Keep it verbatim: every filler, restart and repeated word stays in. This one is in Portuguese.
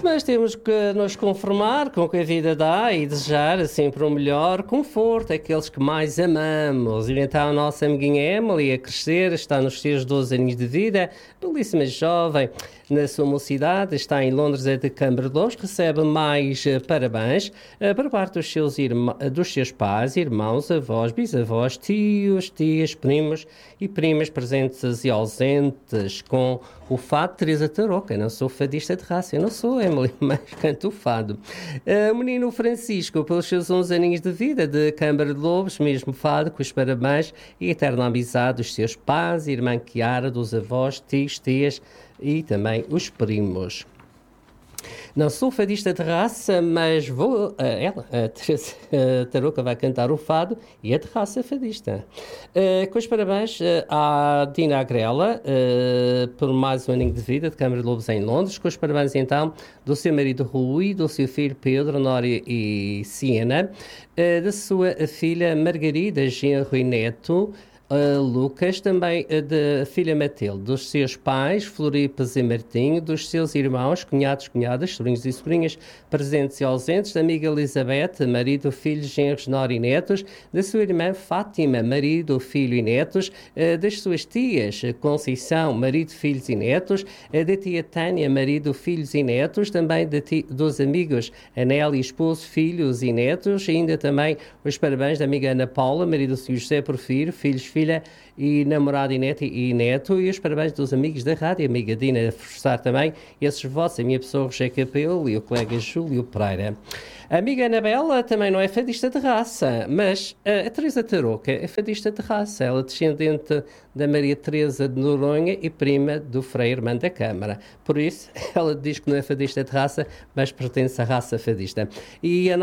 Mas temos que nos conformar com o que a vida dá e desejar sempre o melhor conforto àqueles que mais amamos. E então a nossa amiguinha Emily, a crescer, está nos seus doze anos de vida, belíssima jovem, na sua mocidade, está em Londres, é de Câmara de Lobos, recebe mais uh, parabéns uh, por parte dos seus, irma- dos seus pais, irmãos, avós, bisavós, tios, tias, primos e primas presentes e ausentes, com o fado de Teresa Tarouca. Eu não sou fadista de raça, eu não sou, Emily, mas canto o fado. Uh, o menino Francisco, pelos seus onze aninhos de vida, de Câmara de Lobos, mesmo fado, com os parabéns e eterna amizade dos seus pais, irmã Chiara, dos avós, tios, tias e também os primos. Não sou fadista de raça, mas vou. Uh, ela, a Teresa uh, Tarouca, vai cantar o fado e é de raça fadista. Uh, com os parabéns uh, à Dina Agrela, uh, por mais um aninho de vida, de Câmara de Lobos em Londres. Com os parabéns então do seu marido Rui, do seu filho Pedro, Nória e Siena, uh, da sua filha Margarida, genro e neto. Uh, Lucas, também uh, da filha Matilde, dos seus pais, Floripas e Martinho, dos seus irmãos, cunhados, cunhadas, sobrinhos e sobrinhas, presentes e ausentes, da amiga Elizabeth, marido, filhos, genros, nora e netos, da sua irmã Fátima, marido, filho e netos, uh, das suas tias, Conceição, marido, filhos e netos, uh, da tia Tânia, marido, filhos e netos, também da ti, dos amigos Anélia, esposo, filhos e netos, e ainda também os parabéns da amiga Ana Paula, marido do senhor José Porfírio, filhos, filha e namorado e neto, e neto, e os parabéns dos amigos da rádio, amiga Dina Forçar também, esses votos, a minha pessoa Roger Capelo e o colega Júlio Pereira. A amiga Anabela também não é fadista de raça, mas a, a Teresa Tarouca é fadista de raça, ela é descendente da Maria Teresa de Noronha e prima do Frei Irmã da Câmara. Por isso, ela diz que não é fadista de raça, mas pertence à raça fadista. E a